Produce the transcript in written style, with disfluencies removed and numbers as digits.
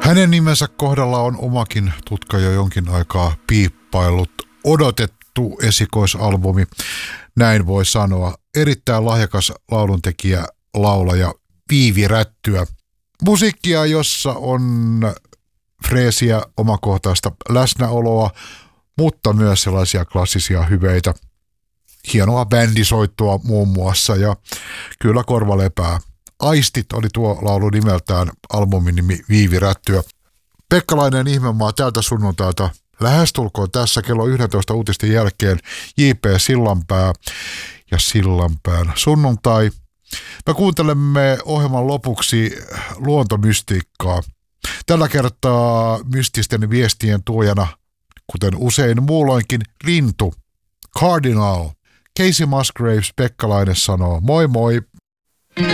Hänen nimensä kohdalla on omakin tutka jo jonkin aikaa piippaillut. Odotettu esikoisalbumi, näin voi sanoa. Erittäin lahjakas lauluntekijä, laulaja, Viivi Rättyä. Musiikkia, jossa on freesiä, omakohtaista läsnäoloa, mutta myös sellaisia klassisia hyveitä. Hienoa bändisoittoa muun muassa ja kyllä korva lepää. Aistit oli tuo laulu nimeltään, albumin nimi Viivi Rättyä. Pekkalainen Ihmemaa tältä sunnuntailta lähestulkoon tässä kello 11 uutisten jälkeen J.P. Sillanpää ja Sillanpään sunnuntai. Me kuuntelemme ohjelman lopuksi luontomystiikkaa. Tällä kertaa mystisten viestien tuojana, kuten usein muulloinkin, lintu, Cardinal. Casey Musgraves, Pekkalainen sanoo moi moi.